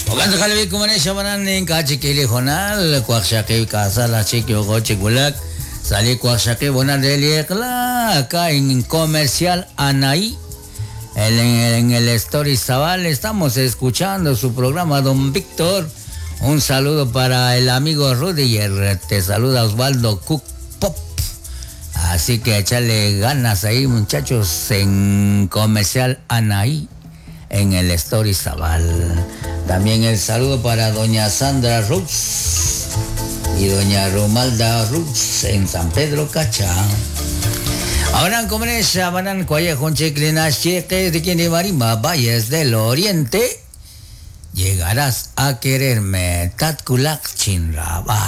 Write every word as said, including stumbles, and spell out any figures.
Ogan kalabi kumanesha manan ning kachikili honal kwakshaki kasala chikyo gochikulak sali kwakshaki bonan deliekla acá en Comercial Anaí en, en el Story Zabal estamos escuchando su programa Don Víctor. Un saludo para el amigo Rudiger, te saluda Osvaldo Cook Pop. Así que echarle ganas ahí, muchachos, en Comercial Anaí, en el Story Zabal. También el saludo para doña Sandra Rux y doña Romalda Rux en San Pedro Cacha. Ahora en Comercial Banan Cuaya Joncheclina Cheque de quien Marima Valles del Oriente. Llegarás a quererme, Tatkulak Chinraba.